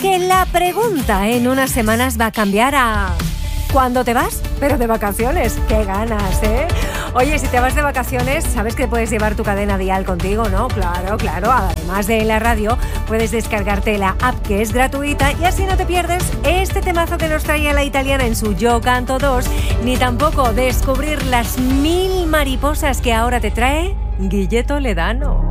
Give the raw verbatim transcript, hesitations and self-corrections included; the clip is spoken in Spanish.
Aunque la pregunta en unas semanas va a cambiar a... ¿cuándo te vas? Pero de vacaciones. ¡Qué ganas, eh! Oye, si te vas de vacaciones, sabes que puedes llevar tu cadena dial contigo, ¿no? Claro, claro. Además de la radio, puedes descargarte la app que es gratuita y así no te pierdes este temazo que nos traía la italiana en su Yo Canto dos, ni tampoco descubrir las mil mariposas que ahora te trae Guille Toledano.